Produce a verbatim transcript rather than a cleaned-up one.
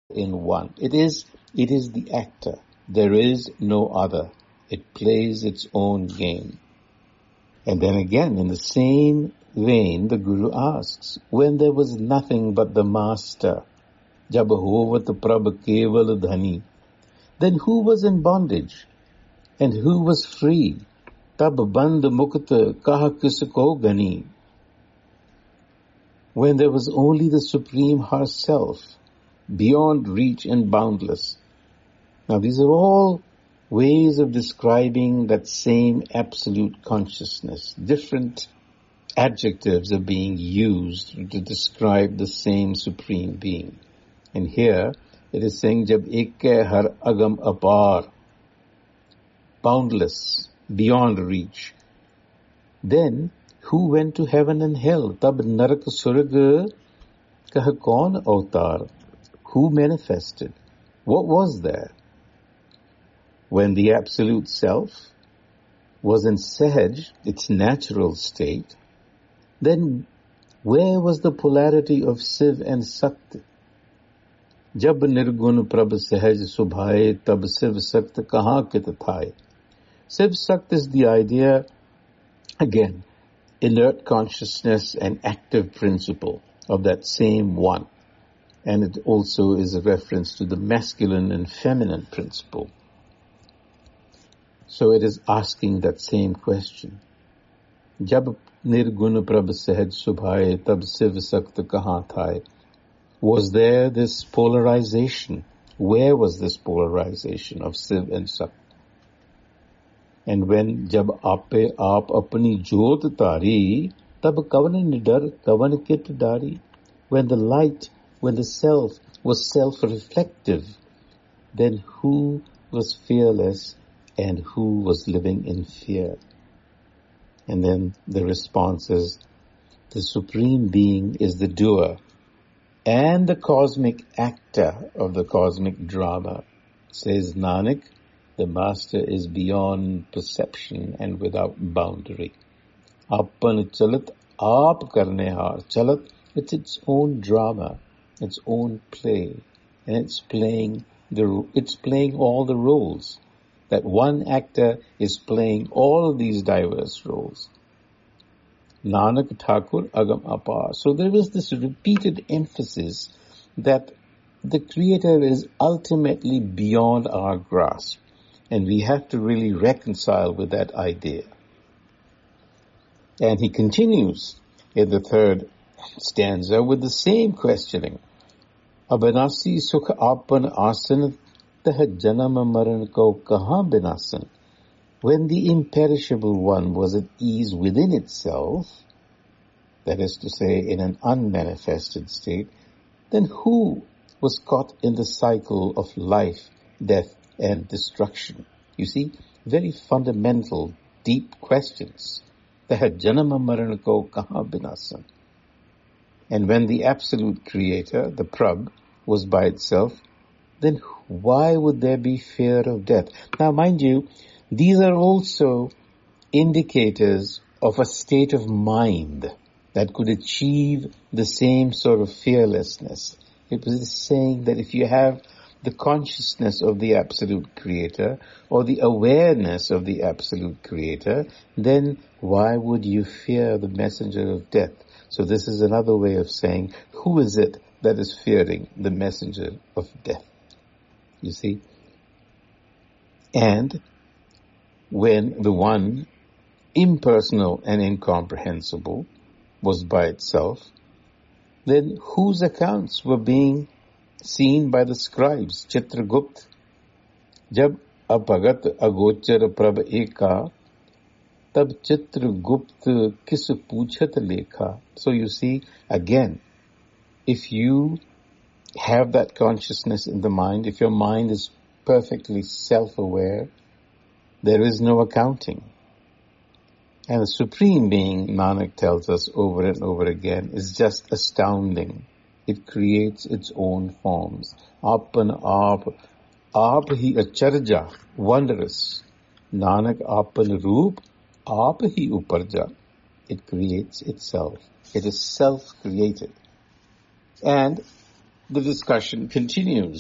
in one. It is, it is the actor. There is no other. It plays its own game. And then again, in the same vein, the Guru asks, when there was nothing but the Master, jab hovat prabh keval dhani, then who was in bondage and who was free? Tab band mukt kaha kisko gani. When there was only the Supreme herself, beyond reach and boundless. Now these are all ways of describing that same absolute consciousness. Different adjectives are being used to describe the same Supreme Being. And here it is saying, Jab ek har agam apar, boundless, beyond reach. Then who went to heaven and hell? Tab narak surg kah kaun avatar? Who manifested? What was there? When the Absolute Self was in Sahaj, its natural state, then where was the polarity of Siv and Sakt? Jab nirgun prabh sahaj subhaye, tab Siv Sakt kahan kit thai? Siv Sakt is the idea, again, inert consciousness and active principle of that same one. And it also is a reference to the masculine and feminine principle. So it is asking that same question. Jab nirgun prabh sahaj subhaye, tab siv sakt kahan thai? Was there this polarization? Where was this polarization of Siv and Sakt? And when jab ape aap apni jyot tari, tab kavan nidar kavan kit dari? When the light, when the self was self-reflective, then who was fearless and who was living in fear? And then the response is, the Supreme Being is the doer and the cosmic actor of the cosmic drama. Says Nanak, the Master is beyond perception and without boundary. Apan chalat aap karne haar. Chalat, it's its own drama, its own play, and it's playing the it's playing all the roles. That one actor is playing all of these diverse roles. Nanak Thakur Agam Apar. So there is this repeated emphasis that the Creator is ultimately beyond our grasp. And we have to really reconcile with that idea. And he continues in the third stanza with the same questioning. Abhinasi sukh apan asan tah janam maran ko kahan binasan? When the imperishable one was at ease within itself, that is to say in an unmanifested state, then who was caught in the cycle of life, death, and destruction? You see, very fundamental, deep questions. Tah janam maran ko kahan binasan? And when the absolute creator, the Prabh, was by itself, then why would there be fear of death? Now, mind you, these are also indicators of a state of mind that could achieve the same sort of fearlessness. It was saying that if you have the consciousness of the absolute creator or the awareness of the absolute creator, then why would you fear the messenger of death? So this is another way of saying, who is it that is fearing the messenger of death? You see? And when the one, impersonal and incomprehensible, was by itself, then whose accounts were being seen by the scribes? Chitragupt, jab apagat agochar prabh eka, tab Chitragupt kis puchat lekha. So you see, again, if you have that consciousness in the mind, if your mind is perfectly self-aware, there is no accounting. And the Supreme Being, Nanak tells us over and over again, is just astounding. It creates its own forms. Apan aap, aap hi acharja, wondrous. Nanak apan roop, aap hi uparja. It creates itself. It is self-created. And the discussion continues.